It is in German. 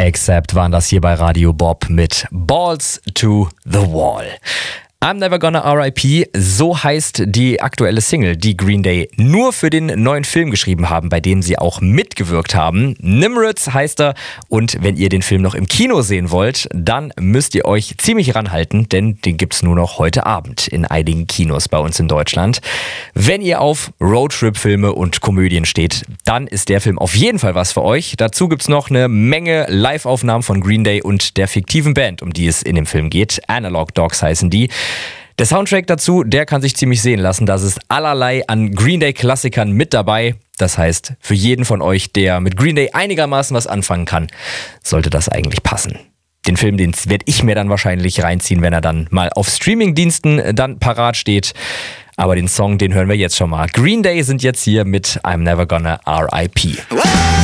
Accept waren das hier bei Radio Bob mit Balls to the Wall. I'm Never Gonna R.I.P., so heißt die aktuelle Single, die Green Day nur für den neuen Film geschrieben haben, bei dem sie auch mitgewirkt haben. Nimrods heißt er, und wenn ihr den Film noch im Kino sehen wollt, dann müsst ihr euch ziemlich ranhalten, denn den gibt's nur noch heute Abend in einigen Kinos bei uns in Deutschland. Wenn ihr auf Roadtrip-Filme und Komödien steht, dann ist der Film auf jeden Fall was für euch. Dazu gibt's noch eine Menge Live-Aufnahmen von Green Day und der fiktiven Band, um die es in dem Film geht. Analog Dogs heißen die. Der Soundtrack dazu, der kann sich ziemlich sehen lassen. Das ist allerlei an Green Day-Klassikern mit dabei. Das heißt, für jeden von euch, der mit Green Day einigermaßen was anfangen kann, sollte das eigentlich passen. Den Film, den werde ich mir dann wahrscheinlich reinziehen, wenn er dann mal auf Streamingdiensten dann parat steht. Aber den Song, den hören wir jetzt schon mal. Green Day sind jetzt hier mit I'm Never Gonna R.I.P.